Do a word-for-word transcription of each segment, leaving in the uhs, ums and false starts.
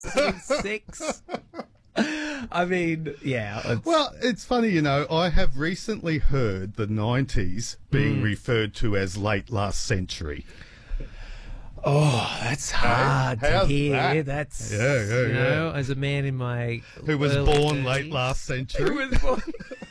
six. I mean, yeah. It's... Well, it's funny, you know, I have recently heard the nineties being Mm. referred to as late last century. Oh, that's hard Hey, to how's hear. that? That's, Yeah, yeah, you yeah. know, as a man in my Who was early born late thirties. last century. Who was born...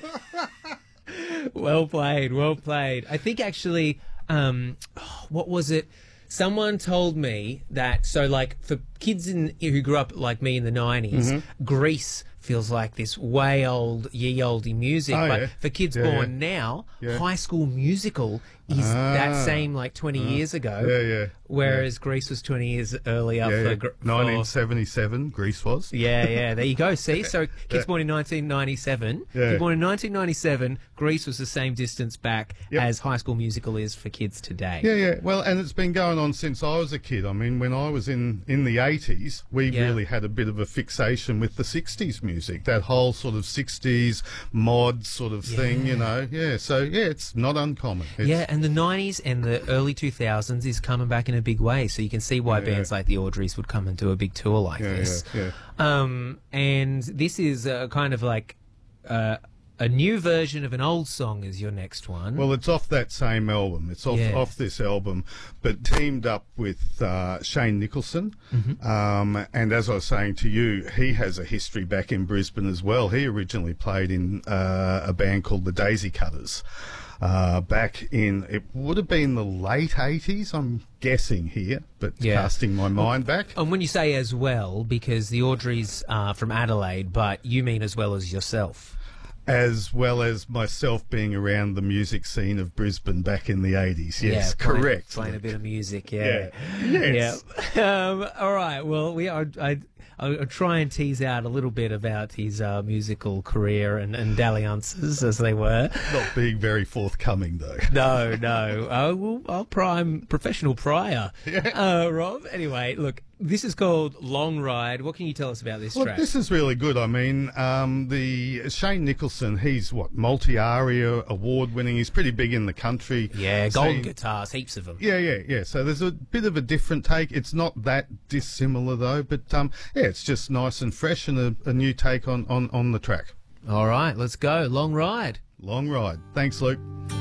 Well played, well played. I think actually, um, what was it? Someone told me that, so like for kids in, who grew up like me in the nineties, Mm-hmm. Grease feels like this way old, ye olde music. Oh, but yeah. for kids Yeah, born yeah. now, Yeah. High School Musical is Ah. that same like twenty years ago. Yeah, yeah. Whereas Grease was twenty years earlier Yeah, for, yeah. gr- for nineteen seventy-seven, Greece was. yeah, yeah. There you go. See, so kids born in nineteen ninety-seven. Yeah. Kids born in nineteen ninety-seven. Grease was the same distance back Yep. as High School Musical is for kids today. Yeah, yeah. Well, and it's been going on since I was a kid. I mean, when I was in, in the eighties, we Yeah. really had a bit of a fixation with the sixties music, that whole sort of sixties mod sort of thing, you know. Yeah, so, yeah, it's not uncommon. It's, Yeah, and the nineties and the early two thousands is coming back in a big way. So you can see why Yeah, bands yeah. like the Audreys would come and do a big tour like Yeah, this. yeah, Um, and this is uh, kind of like uh, a new version of an old song is your next one. Well, it's off that same album. It's off, Yeah. off this album, but teamed up with uh, Shane Nicholson. Mm-hmm. Um, and as I was saying to you, he has a history back in Brisbane as well. He originally played in uh, a band called the Daisy Cutters. Uh, back in, it would have been the late eighties, I'm guessing here, but Yeah. casting my mind back. And when you say as well, because the Audreys are from Adelaide, but you mean as well as yourself. As well as myself being around the music scene of Brisbane back in the eighties. Yes, yeah, playing- correct. Playing a bit of music, yeah. Yeah. Yes. Yeah. Um, all right. Well, we are. I, I'll try and tease out a little bit about his uh, musical career and, and dalliances, as they were. Not being very forthcoming, though. No, no. I will, I'll prime professional prior. Uh, Rob. Anyway, look, this is called Long Ride. What can you tell us about this Look, track? this is really good. I mean, um, the Shane Nicholson, he's what, multi-aria award winning. He's pretty big in the country. yeah, gold scene. guitars, heaps of them. Yeah, yeah, yeah. So there's a bit of a different take. It's not that dissimilar though, but um, yeah, it's just nice and fresh and a, a new take on, on, on the track. All right, let's go. Long Ride. Long ride. Thanks, Luke.